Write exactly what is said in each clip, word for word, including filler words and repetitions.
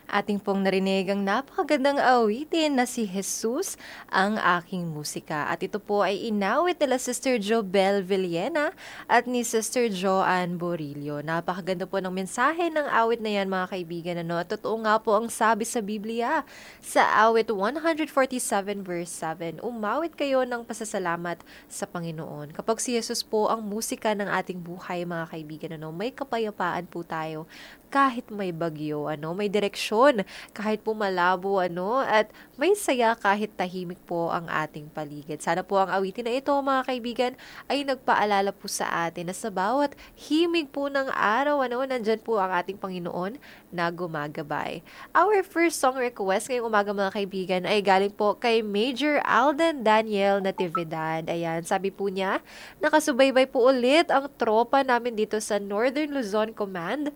Ating pong narinig ang napakagandang awitin na si Jesus ang aking musika. At ito po ay inawit nila Sister Jobel Villena at ni Sister Joanne Borillo. Napakaganda po ng mensahe ng awit na yan mga kaibigan. Ano? At totoo nga po ang sabi sa Biblia sa awit one forty-seven verse seven. Umawit kayo ng pasasalamat sa Panginoon. Kapag si Jesus po ang musika ng ating buhay mga kaibigan, ano? May kapayapaan po tayo kahit may bagyo, ano, may direksyon, kahit po malabo, ano, at may saya kahit tahimik po ang ating paligid. Sana po ang awitin na ito, mga kaibigan, ay nagpaalala po sa atin na sa bawat himig po ng araw, ano, nandyan po ang ating Panginoon na gumagabay. Our first song request ngayong umaga, mga kaibigan, ay galing po kay Major Alden Daniel Natividad. Ayan, sabi po niya, nakasubaybay po ulit ang tropa namin dito sa Northern Luzon Command,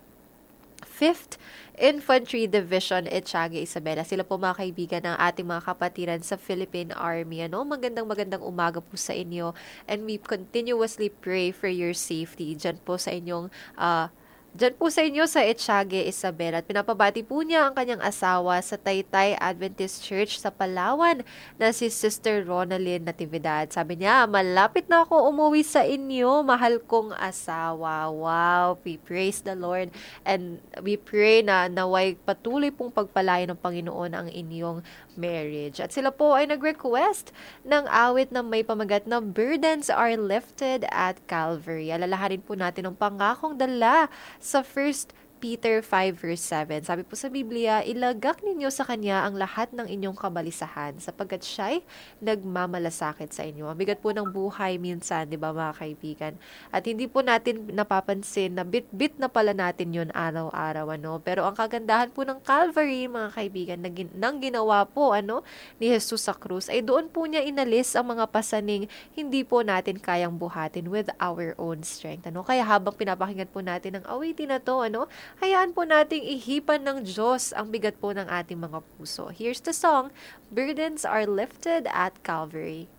fifth Infantry Division, Etchage, Isabela. Sila po mga kaibigan ng ating mga kapatiran sa Philippine Army. Ano? Magandang magandang umaga po sa inyo. And we continuously pray for your safety. Diyan po sa inyong uh, Diyan po sa inyo sa Etchage, Isabela. At pinapabati po niya ang kanyang asawa sa Taytay Adventist Church sa Palawan na si Sister Ronalyn Natividad. Sabi niya, malapit na ako umuwi sa inyo, mahal kong asawa. Wow, we praise the Lord and we pray na naway patuloy pong pagpalain ng Panginoon ang inyong marriage. At sila po ay nag-request ng awit na may pamagat na burdens are lifted at Calvary. Alalahanin po natin ang pangakong dala sa First Peter five verse seven. Sabi po sa Biblia, ilagak ninyo sa Kanya ang lahat ng inyong kabalisahan sapagkat siya'y nagmamalasakit sa inyo. Ang bigat po ng buhay minsan, di ba mga kaibigan? At hindi po natin napapansin na bit-bit na pala natin yun araw-araw. Ano? Pero ang kagandahan po ng Calvary, mga kaibigan, na gin- nang ginawa po ano, ni Jesus sa krus, ay doon po niya inalis ang mga pasaning hindi po natin kayang buhatin with our own strength. Ano? Kaya habang pinapakinggan po natin ang awitin na to, ano, hayaan po nating ihipan ng Diyos ang bigat po ng ating mga puso. Here's the song, Burdens Are Lifted at Calvary.